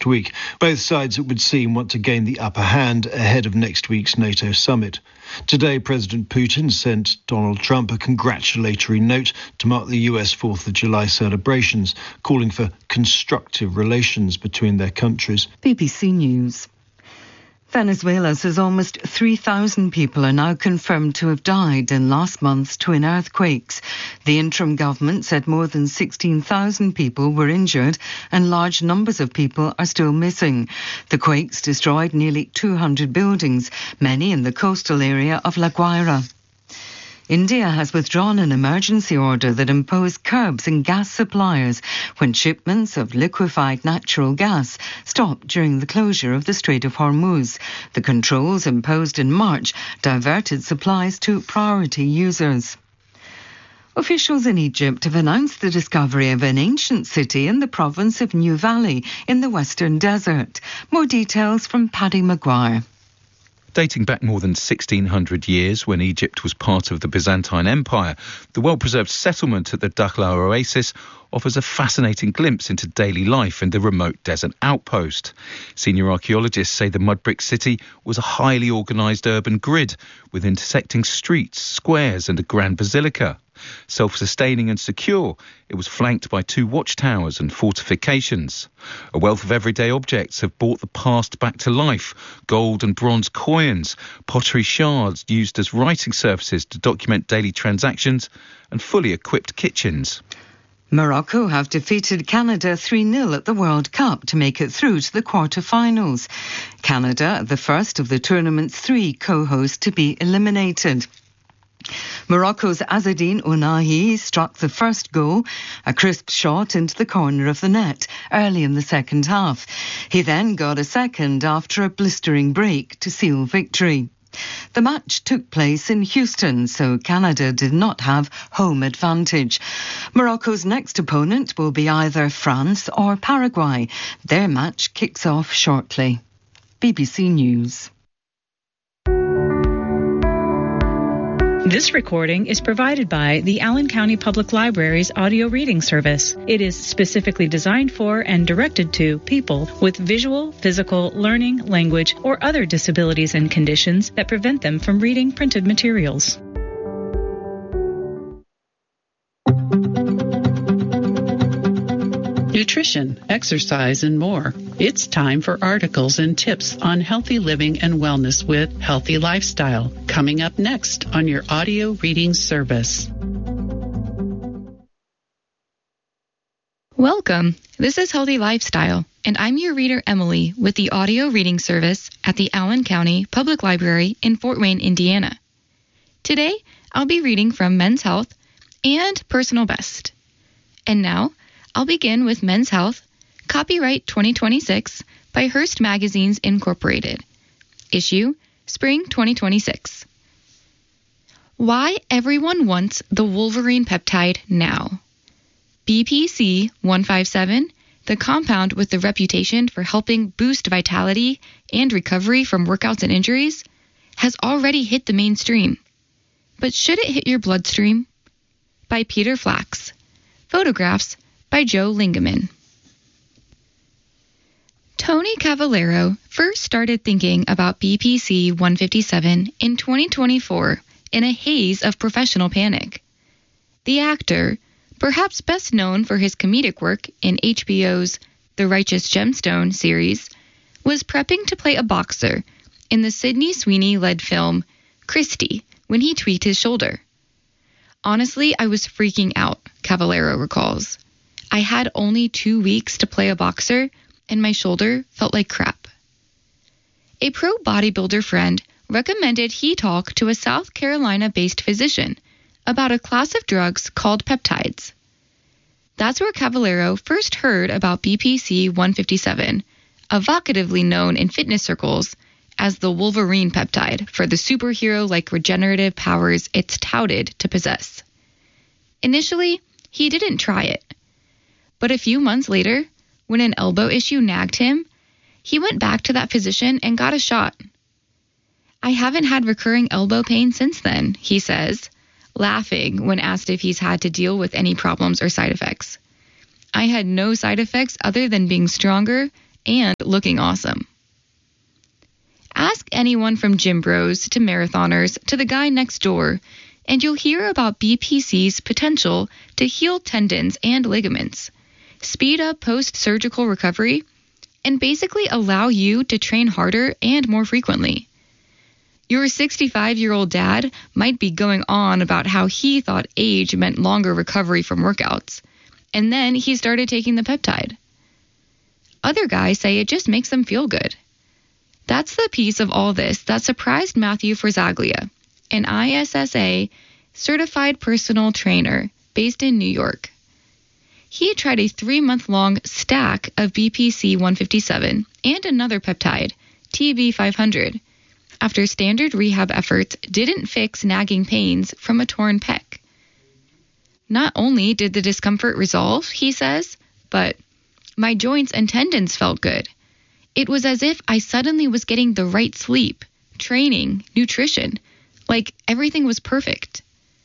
next week. Both sides, it would seem, want to gain the upper hand ahead of next week's NATO summit. Today, President Putin sent Donald Trump a congratulatory note to mark the US 4th of July celebrations, calling for constructive relations between their countries. BBC News. Venezuela says almost 3,000 people are now confirmed to have died in last month's twin earthquakes. The interim government said more than 16,000 people were injured and large numbers of people are still missing. The quakes destroyed nearly 200 buildings, many in the coastal area of La Guaira. India has withdrawn an emergency order that imposed curbs on gas suppliers when shipments of liquefied natural gas stopped during the closure of the Strait of Hormuz. The controls imposed in March diverted supplies to priority users. Officials in Egypt have announced the discovery of an ancient city in the province of New Valley in the Western Desert. More details from Paddy Maguire. Dating back more than 1,600 years, when Egypt was part of the Byzantine Empire, the well-preserved settlement at the Dakhla Oasis offers a fascinating glimpse into daily life in the remote desert outpost. Senior archaeologists say the mud brick city was a highly organised urban grid with intersecting streets, squares and a grand basilica. Self-sustaining and secure, it was flanked by 2 watchtowers and fortifications. A wealth of everyday objects have brought the past back to life. Gold and bronze coins, pottery shards used as writing surfaces to document daily transactions, and fully equipped kitchens. Morocco have defeated Canada 3-0 at the World Cup to make it through to the quarter-finals. Canada, the first of the tournament's 3 co-hosts to be eliminated. Morocco's Azzedine Ounahi struck the first goal, a crisp shot into the corner of the net early in the second half. He then got a second after a blistering break to seal victory. The match took place in Houston, so Canada did not have home advantage. Morocco's next opponent will be either France or Paraguay. Their match kicks off shortly. BBC News. This recording is provided by the Allen County Public Library's audio reading service. It is specifically designed for and directed to people with visual, physical, learning, language, or other disabilities and conditions that prevent them from reading printed materials. Nutrition, exercise, and more. It's time for articles and tips on healthy living and wellness with Healthy Lifestyle, coming up next on your audio reading service. Welcome. This is Healthy Lifestyle, and I'm your reader, Emily, with the audio reading service at the Allen County Public Library in Fort Wayne, Indiana. Today, I'll be reading from Men's Health and Personal Best. And now, I'll begin with Men's Health, copyright 2026 by Hearst Magazines Incorporated. Issue, Spring 2026. Why everyone wants the Wolverine peptide now. BPC 157, the compound with the reputation for helping boost vitality and recovery from workouts and injuries, has already hit the mainstream. But should it hit your bloodstream? By Peter Flax. Photographs by Joe Lingaman. Tony Cavallero first started thinking about BPC 157 in 2024 in a haze of professional panic. The actor, perhaps best known for his comedic work in HBO's The Righteous Gemstone series, was prepping to play a boxer in the Sydney Sweeney-led film Christie when he tweaked his shoulder. Honestly, I was freaking out, Cavallero recalls. I had only 2 weeks to play a boxer, and my shoulder felt like crap. A pro bodybuilder friend recommended he talk to a South Carolina-based physician about a class of drugs called peptides. That's where Cavallero first heard about BPC 157, evocatively known in fitness circles as the Wolverine peptide for the superhero-like regenerative powers it's touted to possess. Initially, he didn't try it. But a few months later, when an elbow issue nagged him, he went back to that physician and got a shot. I haven't had recurring elbow pain since then, he says, laughing when asked if he's had to deal with any problems or side effects. I had no side effects other than being stronger and looking awesome. Ask anyone from gym bros to marathoners to the guy next door, and you'll hear about BPC's potential to heal tendons and ligaments, speed up post-surgical recovery, and basically allow you to train harder and more frequently. Your 65-year-old dad might be going on about how he thought age meant longer recovery from workouts, and then he started taking the peptide. Other guys say it just makes them feel good. That's the piece of all this that surprised Matthew Forzaglia, an ISSA certified personal trainer based in New York. He tried a 3-month-long stack of BPC 157 and another peptide, TB500, after standard rehab efforts didn't fix nagging pains from a torn pec. Not only did the discomfort resolve, he says, but my joints and tendons felt good. It was as if I suddenly was getting the right sleep, training, nutrition, like everything was perfect.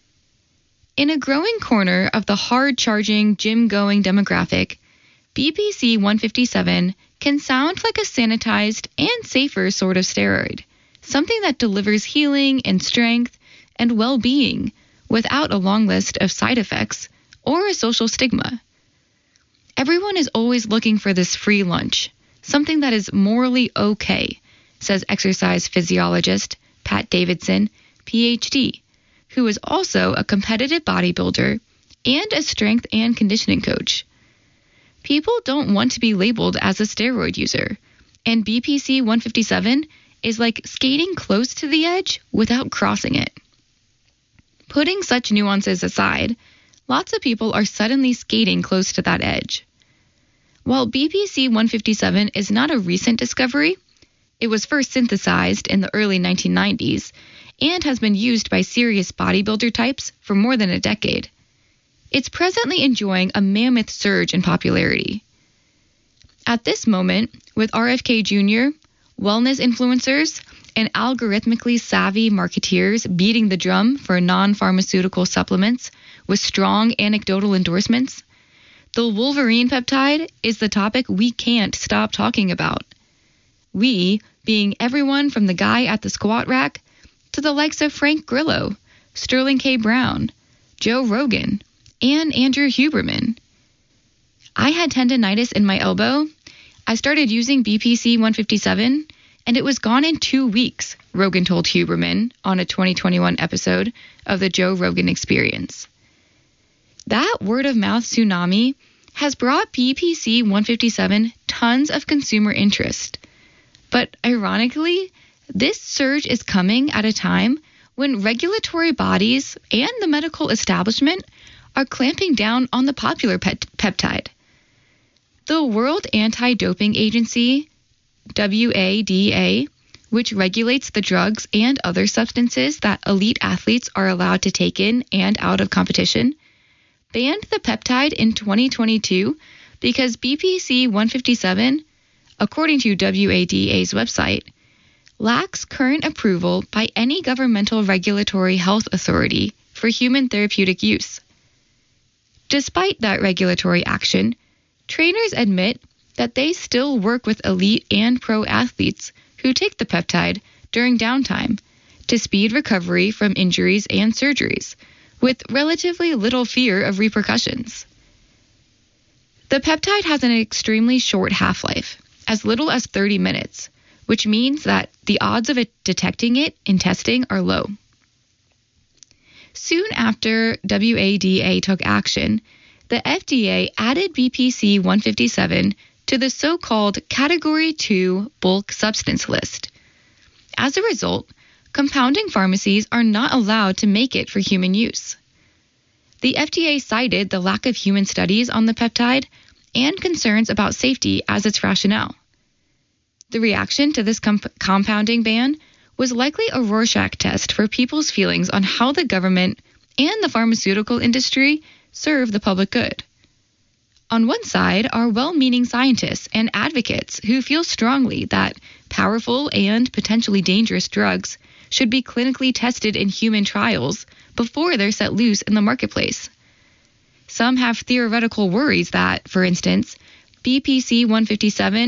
In a growing corner of the hard-charging, gym-going demographic, BPC 157 can sound like a sanitized and safer sort of steroid, something that delivers healing and strength and well-being without a long list of side effects or a social stigma. Everyone is always looking for this free lunch, something that is morally okay, says exercise physiologist Pat Davidson, PhD, who is also a competitive bodybuilder and a strength and conditioning coach. People don't want to be labeled as a steroid user, and BPC 157 is like skating close to the edge without crossing it. Putting such nuances aside, lots of people are suddenly skating close to that edge. While BPC 157 is not a recent discovery, it was first synthesized in the early 1990s and has been used by serious bodybuilder types for more than a decade. It's presently enjoying a mammoth surge in popularity. At this moment, with RFK Jr., wellness influencers, and algorithmically savvy marketeers beating the drum for non-pharmaceutical supplements with strong anecdotal endorsements, the Wolverine peptide is the topic we can't stop talking about. We, being everyone from the guy at the squat rack to the likes of Frank Grillo, Sterling K. Brown, Joe Rogan, and Andrew Huberman. I had tendonitis in my elbow. I started using BPC 157, and it was gone in 2 weeks, Rogan told Huberman on a 2021 episode of the Joe Rogan Experience. That word-of-mouth tsunami has brought BPC 157 tons of consumer interest. But ironically, this surge is coming at a time when regulatory bodies and the medical establishment are clamping down on the popular peptide. The World Anti-Doping Agency, WADA, which regulates the drugs and other substances that elite athletes are allowed to take in and out of competition, banned the peptide in 2022 because BPC 157, according to WADA's website, lacks current approval by any governmental regulatory health authority for human therapeutic use. Despite that regulatory action, trainers admit that they still work with elite and pro athletes who take the peptide during downtime to speed recovery from injuries and surgeries, with relatively little fear of repercussions. The peptide has an extremely short half-life, as little as 30 minutes, which means that the odds of it detecting it in testing are low. Soon after WADA took action, the FDA added BPC 157 to the so-called Category 2 bulk substance list. As a result, compounding pharmacies are not allowed to make it for human use. The FDA cited the lack of human studies on the peptide and concerns about safety as its rationale. The reaction to this compounding ban was likely a Rorschach test for people's feelings on how the government and the pharmaceutical industry serve the public good. On one side are well-meaning scientists and advocates who feel strongly that powerful and potentially dangerous drugs should be clinically tested in human trials before they're set loose in the marketplace. Some have theoretical worries that, for instance, BPC 157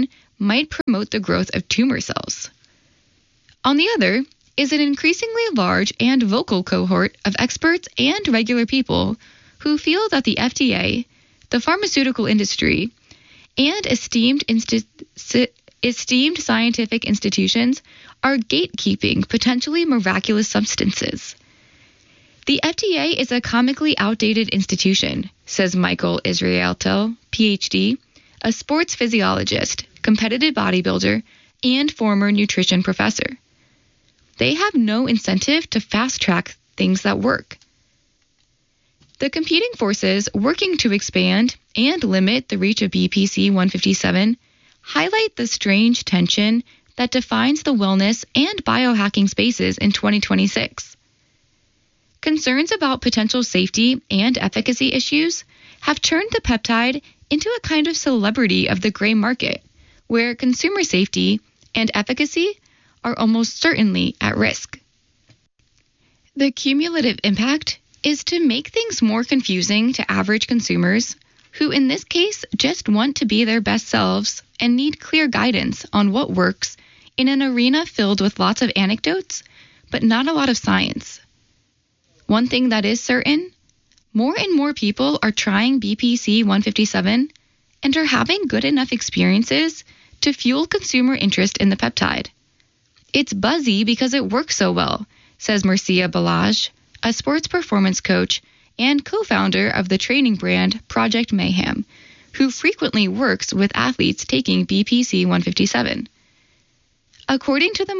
might promote the growth of tumor cells. On the other is an increasingly large and vocal cohort of experts and regular people who feel that the FDA, the pharmaceutical industry, and esteemed scientific institutions are gatekeeping potentially miraculous substances. The FDA is a comically outdated institution, says Michael Israeltel, PhD, a sports physiologist, competitive bodybuilder, and former nutrition professor. They have no incentive to fast-track things that work. The competing forces working to expand and limit the reach of BPC 157 highlight the strange tension that defines the wellness and biohacking spaces in 2026. Concerns about potential safety and efficacy issues have turned the peptide into a kind of celebrity of the gray market, where consumer safety and efficacy are almost certainly at risk. The cumulative impact is to make things more confusing to average consumers, who in this case just want to be their best selves and need clear guidance on what works in an arena filled with lots of anecdotes, but not a lot of science. One thing that is certain, more and more people are trying BPC 157 and are having good enough experiences to fuel consumer interest in the peptide. It's buzzy because it works so well, says Marcia Balaj, a sports performance coach and co-founder of the training brand Project Mayhem, who frequently works with athletes taking BPC 157. Adding to the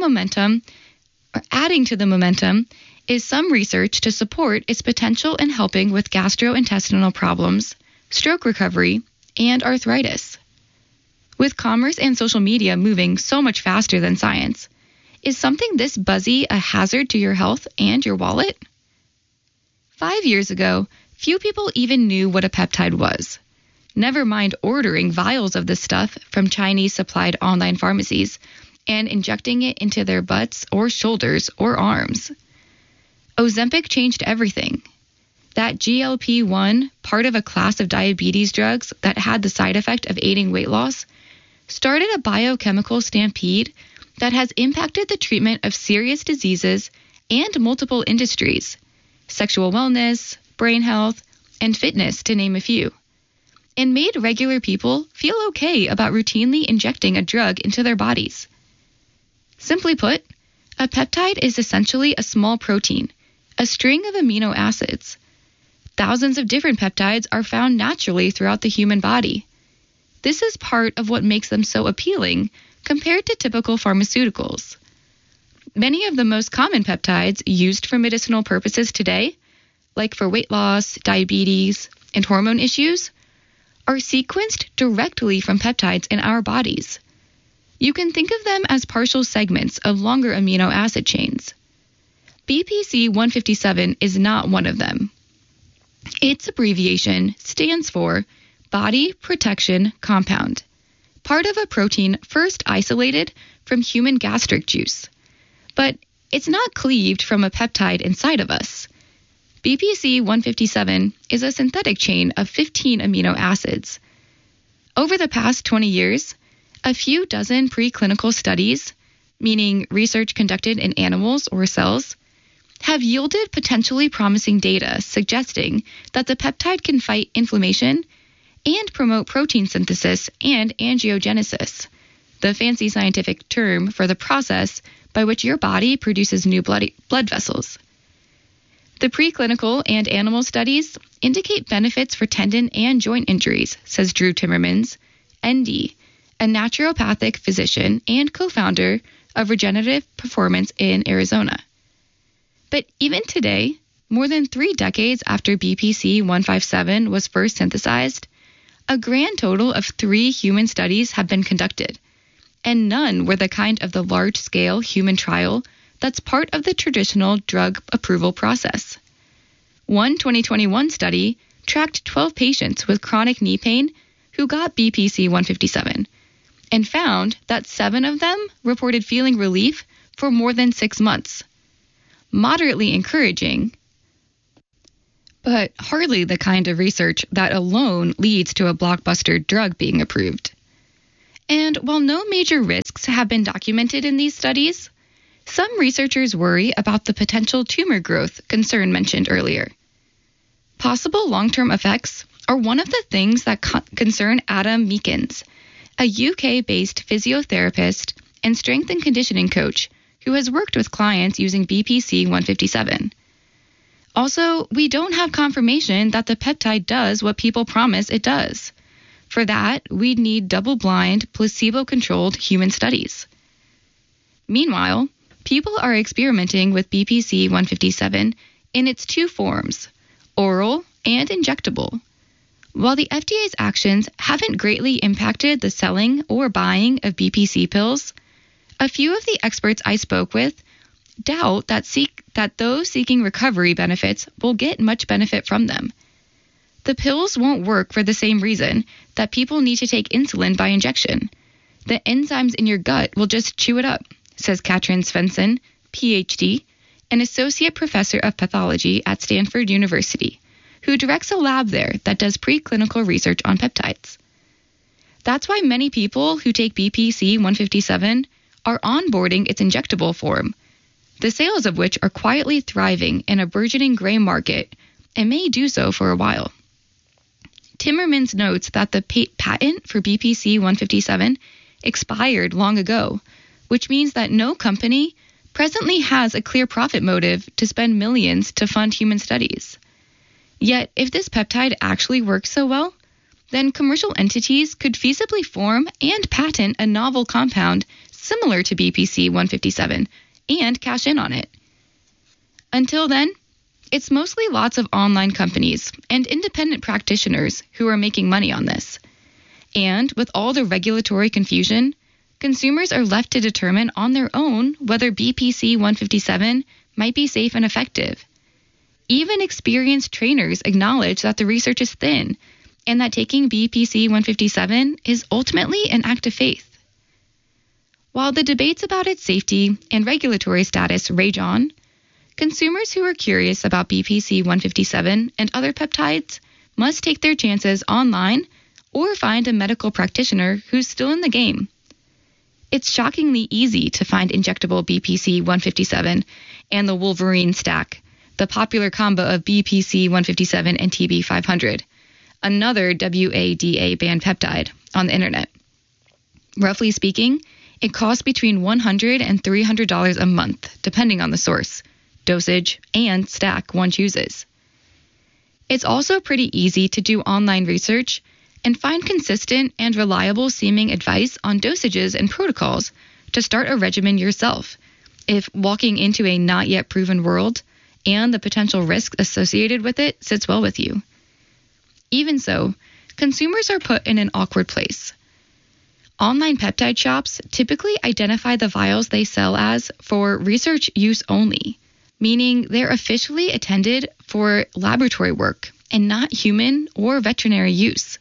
momentum is some research to support its potential in helping with gastrointestinal problems, stroke recovery, and arthritis. With commerce and social media moving so much faster than science, is something this buzzy a hazard to your health and your wallet? 5 years ago, few people even knew what a peptide was. Never mind ordering vials of this stuff from Chinese-supplied online pharmacies and injecting it into their butts or shoulders or arms. Ozempic changed everything. That GLP-1, part of a class of diabetes drugs that had the side effect of aiding weight loss, started a biochemical stampede that has impacted the treatment of serious diseases and multiple industries, sexual wellness, brain health, and fitness, to name a few, and made regular people feel okay about routinely injecting a drug into their bodies. Simply put, a peptide is essentially a small protein, a string of amino acids. Thousands of different peptides are found naturally throughout the human body. This is part of what makes them so appealing compared to typical pharmaceuticals. Many of the most common peptides used for medicinal purposes today, like for weight loss, diabetes, and hormone issues, are sequenced directly from peptides in our bodies. You can think of them as partial segments of longer amino acid chains. BPC 157 is not one of them. Its abbreviation stands for Body Protection Compound, part of a protein first isolated from human gastric juice. But it's not cleaved from a peptide inside of us. BPC 157 is a synthetic chain of 15 amino acids. Over the past 20 years, a few dozen preclinical studies, meaning research conducted in animals or cells, have yielded potentially promising data suggesting that the peptide can fight inflammation and promote protein synthesis and angiogenesis, the fancy scientific term for the process by which your body produces new blood vessels. The preclinical and animal studies indicate benefits for tendon and joint injuries, says Drew Timmermans, ND, a naturopathic physician and co-founder of Regenerative Performance in Arizona. But even today, more than 3 decades after BPC 157 was first synthesized, a grand total of 3 human studies have been conducted, and none were the kind of the large-scale human trial that's part of the traditional drug approval process. One 2021 study tracked 12 patients with chronic knee pain who got BPC 157 and found that 7 of them reported feeling relief for more than 6 months. Moderately encouraging, but hardly the kind of research that alone leads to a blockbuster drug being approved. And while no major risks have been documented in these studies, some researchers worry about the potential tumor growth concern mentioned earlier. Possible long-term effects are one of the things that concern Adam Meakins, a UK-based physiotherapist and strength and conditioning coach who has worked with clients using BPC 157. Also, we don't have confirmation that the peptide does what people promise it does. For that, we'd need double-blind, placebo-controlled human studies. Meanwhile, people are experimenting with BPC 157 in its two forms, oral and injectable. While the FDA's actions haven't greatly impacted the selling or buying of BPC pills, a few of the experts I spoke with doubt that those seeking recovery benefits will get much benefit from them. The pills won't work for the same reason that people need to take insulin by injection. The enzymes in your gut will just chew it up, says Katrin Svensson, PhD, an associate professor of pathology at Stanford University, who directs a lab there that does preclinical research on peptides. That's why many people who take BPC 157 are onboarding its injectable form, the sales of which are quietly thriving in a burgeoning gray market and may do so for a while. Timmermans notes that the patent for BPC 157 expired long ago, which means that no company presently has a clear profit motive to spend millions to fund human studies. Yet, if this peptide actually works so well, then commercial entities could feasibly form and patent a novel compound similar to BPC 157 and cash in on it. Until then, it's mostly lots of online companies and independent practitioners who are making money on this. And with all the regulatory confusion, consumers are left to determine on their own whether BPC 157 might be safe and effective. Even experienced trainers acknowledge that the research is thin and that taking BPC 157 is ultimately an act of faith. While the debates about its safety and regulatory status rage on, consumers who are curious about BPC 157 and other peptides must take their chances online or find a medical practitioner who's still in the game. It's shockingly easy to find injectable BPC 157 and the Wolverine stack, the popular combo of BPC 157 and TB 500, another WADA banned peptide, on the internet. Roughly speaking, it costs between $100 and $300 a month, depending on the source, dosage, and stack one chooses. It's also pretty easy to do online research and find consistent and reliable seeming advice on dosages and protocols to start a regimen yourself, if walking into a not yet proven world and the potential risk associated with it sits well with you. Even so, consumers are put in an awkward place. Online peptide shops typically identify the vials they sell as for research use only, meaning they're officially intended for laboratory work and not human or veterinary use.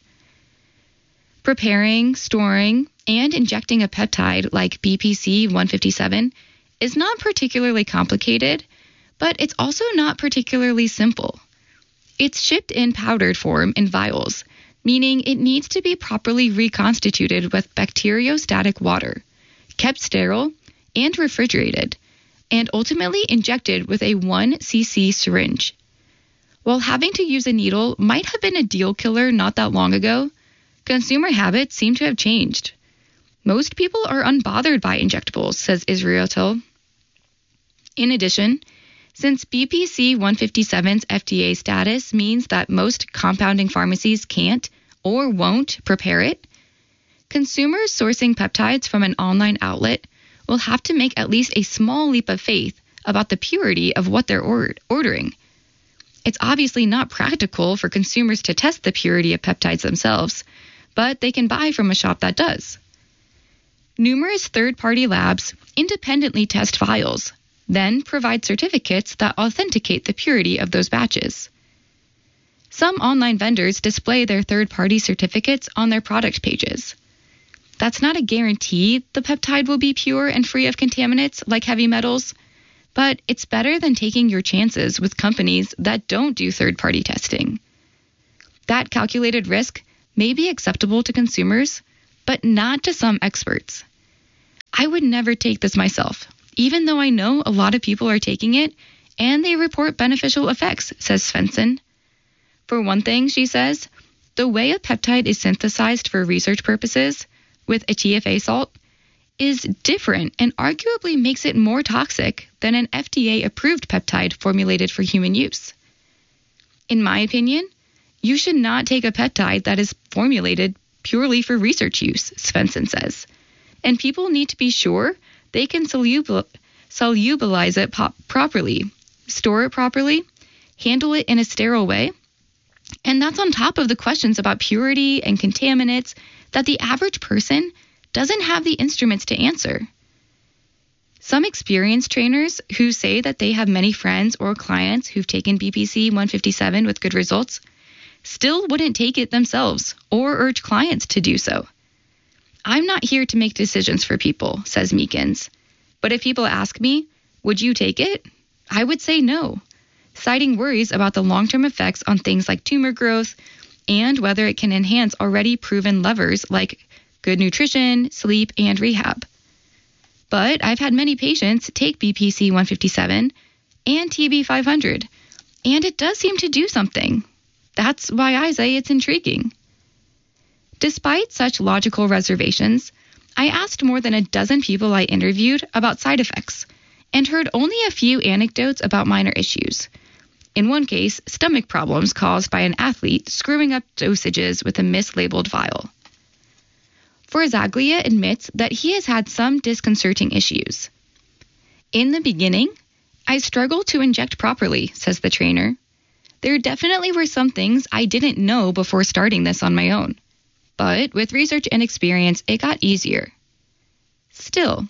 Preparing, storing, and injecting a peptide like BPC 157 is not particularly complicated, but it's also not particularly simple. It's shipped in powdered form in vials, meaning it needs to be properly reconstituted with bacteriostatic water, kept sterile, and refrigerated, and ultimately injected with a 1 cc syringe. While having to use a needle might have been a deal killer not that long ago, consumer habits seem to have changed. Most people are unbothered by injectables, says Israel Till. In addition, since BPC 157's FDA status means that most compounding pharmacies can't or won't prepare it, consumers sourcing peptides from an online outlet will have to make at least a small leap of faith about the purity of what they're ordering. It's obviously not practical for consumers to test the purity of peptides themselves, but they can buy from a shop that does. Numerous third-party labs independently test vials, then provide certificates that authenticate the purity of those batches. Some online vendors display their third-party certificates on their product pages. That's not a guarantee the peptide will be pure and free of contaminants like heavy metals, but it's better than taking your chances with companies that don't do third-party testing. That calculated risk may be acceptable to consumers, but not to some experts. I would never take this myself, even though I know a lot of people are taking it and they report beneficial effects, says Svensson. For one thing, she says, the way a peptide is synthesized for research purposes with a TFA salt is different and arguably makes it more toxic than an FDA-approved peptide formulated for human use. In my opinion, you should not take a peptide that is formulated purely for research use, Svensson says. And people need to be sure they can solubilize it properly, store it properly, handle it in a sterile way. And that's on top of the questions about purity and contaminants that the average person doesn't have the instruments to answer. Some experienced trainers who say that they have many friends or clients who've taken BPC 157 with good results still wouldn't take it themselves or urge clients to do so. I'm not here to make decisions for people, says Meekins. But if people ask me, would you take it? I would say no, citing worries about the long-term effects on things like tumor growth and whether it can enhance already proven levers like good nutrition, sleep, and rehab. But I've had many patients take BPC 157 and TB 500, and it does seem to do something. That's why I say it's intriguing. Despite such logical reservations, I asked more than a dozen people I interviewed about side effects and heard only a few anecdotes about minor issues. In one case, stomach problems caused by an athlete screwing up dosages with a mislabeled vial. Forzaglia admits that he has had some disconcerting issues. In the beginning, I struggled to inject properly, says the trainer. There definitely were some things I didn't know before starting this on my own. But with research and experience, it got easier. Still,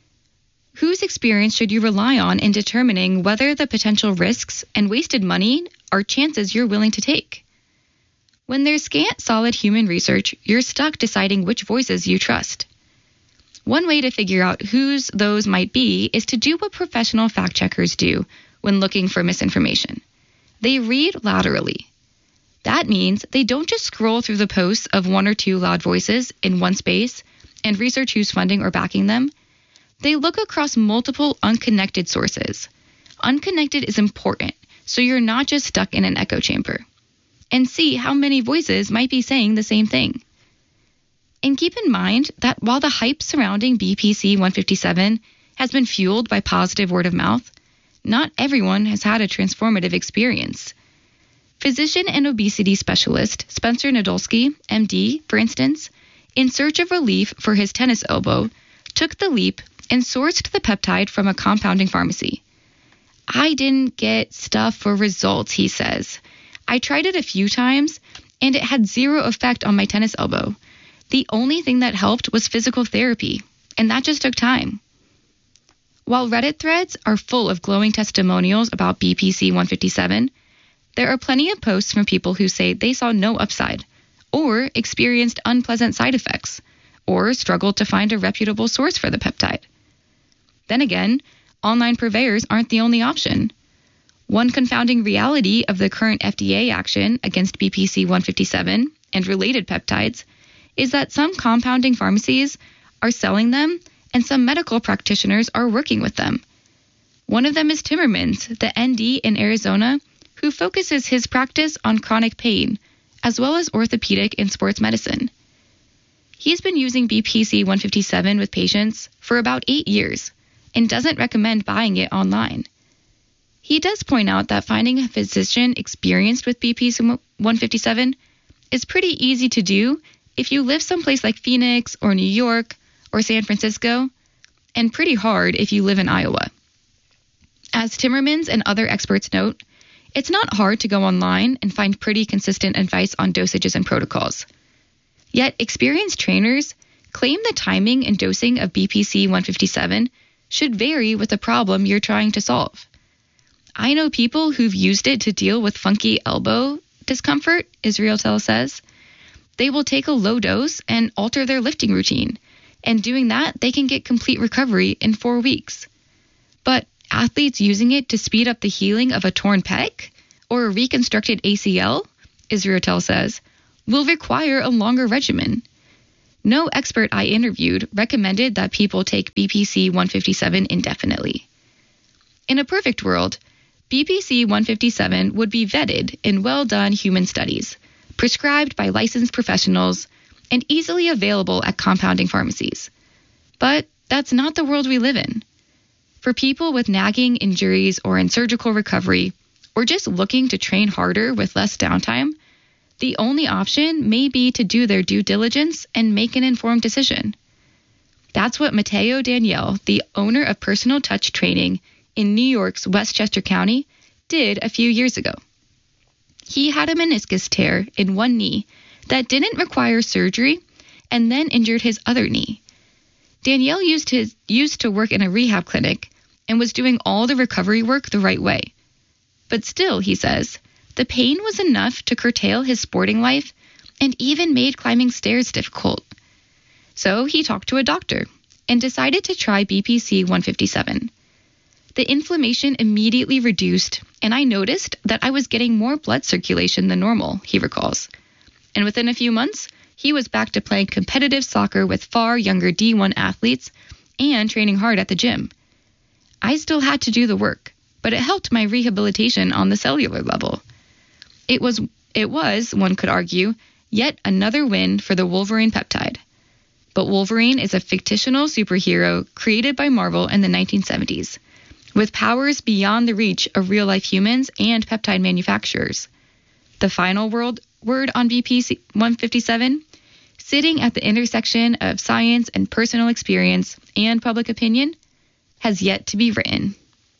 whose experience should you rely on in determining whether the potential risks and wasted money are chances you're willing to take? When there's scant solid human research, you're stuck deciding which voices you trust. One way to figure out whose those might be is to do what professional fact-checkers do when looking for misinformation. They read laterally. That means they don't just scroll through the posts of one or two loud voices in one space and research who's funding or backing them. They look across multiple unconnected sources. Unconnected is important, so you're not just stuck in an echo chamber. And see how many voices might be saying the same thing. And keep in mind that while the hype surrounding BPC 157 has been fueled by positive word of mouth, not everyone has had a transformative experience. Physician and obesity specialist Spencer Nadolsky, MD, for instance, in search of relief for his tennis elbow, took the leap and sourced the peptide from a compounding pharmacy. I didn't get stuff for results, he says. I tried it a few times, and it had zero effect on my tennis elbow. The only thing that helped was physical therapy, and that just took time. While Reddit threads are full of glowing testimonials about BPC 157, there are plenty of posts from people who say they saw no upside, or experienced unpleasant side effects, or struggled to find a reputable source for the peptide. Then again, online purveyors aren't the only option. One confounding reality of the current FDA action against BPC 157 and related peptides is that some compounding pharmacies are selling them and some medical practitioners are working with them. One of them is Timmermans, the ND in Arizona, who focuses his practice on chronic pain, as well as orthopedic and sports medicine. He's been using BPC 157 with patients for about 8 years and doesn't recommend buying it online. He does point out that finding a physician experienced with BPC 157 is pretty easy to do if you live someplace like Phoenix or New York or San Francisco, and pretty hard if you live in Iowa. As Timmermans and other experts note, it's not hard to go online and find pretty consistent advice on dosages and protocols. Yet experienced trainers claim the timing and dosing of BPC 157 should vary with the problem you're trying to solve. I know people who've used it to deal with funky elbow discomfort, Israel says. They will take a low dose and alter their lifting routine, and doing that, they can get complete recovery in 4 weeks. But athletes using it to speed up the healing of a torn pec or a reconstructed ACL, Israel says, will require a longer regimen. No expert I interviewed recommended that people take BPC 157 indefinitely. In a perfect world, BPC 157 would be vetted in well-done human studies, prescribed by licensed professionals, and easily available at compounding pharmacies. But that's not the world we live in. For people with nagging injuries or in surgical recovery, or just looking to train harder with less downtime, the only option may be to do their due diligence and make an informed decision. That's what Mateo Daniel, the owner of Personal Touch Training in New York's Westchester County, did a few years ago. He had a meniscus tear in one knee that didn't require surgery and then injured his other knee. Danielle used to work in a rehab clinic and was doing all the recovery work the right way. But still, he says, the pain was enough to curtail his sporting life and even made climbing stairs difficult. So he talked to a doctor and decided to try BPC 157. The inflammation immediately reduced, and I noticed that I was getting more blood circulation than normal, he recalls. And within a few months, he was back to playing competitive soccer with far younger D1 athletes and training hard at the gym. I still had to do the work, but it helped my rehabilitation on the cellular level. It was, one could argue, yet another win for the Wolverine peptide. But Wolverine is a fictional superhero created by Marvel in the 1970s, with powers beyond the reach of real-life humans and peptide manufacturers. The final word on BPC 157, sitting at the intersection of science and personal experience and public opinion, has yet to be written.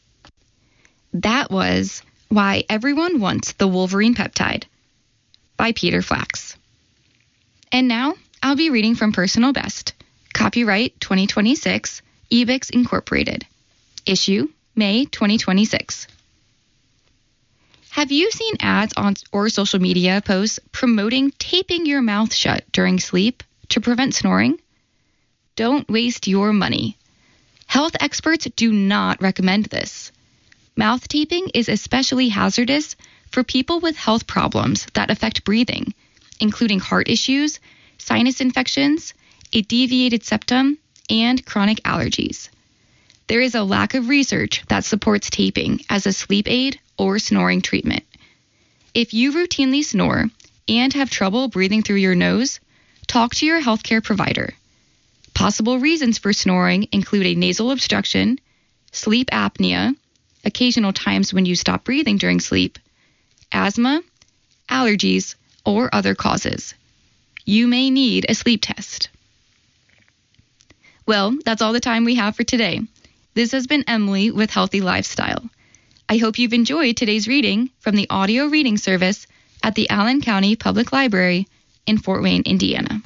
That was Why Everyone Wants the Wolverine Peptide by Peter Flax. And now I'll be reading from Personal Best, copyright 2026, Ebix Incorporated, issue May 2026. Have you seen ads on or social media posts promoting taping your mouth shut during sleep to prevent snoring? Don't waste your money. Health experts do not recommend this. Mouth taping is especially hazardous for people with health problems that affect breathing, including heart issues, sinus infections, a deviated septum, and chronic allergies. There is a lack of research that supports taping as a sleep aid or snoring treatment. If you routinely snore and have trouble breathing through your nose, talk to your healthcare provider. Possible reasons for snoring include a nasal obstruction, sleep apnea, occasional times when you stop breathing during sleep, asthma, allergies, or other causes. You may need a sleep test. Well, that's all the time we have for today. This has been Emily with Healthy Lifestyle. I hope you've enjoyed today's reading from the audio reading service at the Allen County Public Library in Fort Wayne, Indiana.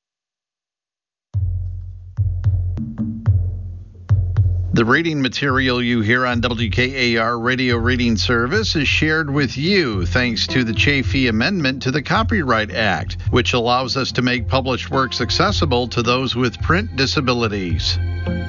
The reading material you hear on WKAR Radio Reading Service is shared with you thanks to the Chafee Amendment to the Copyright Act, which allows us to make published works accessible to those with print disabilities.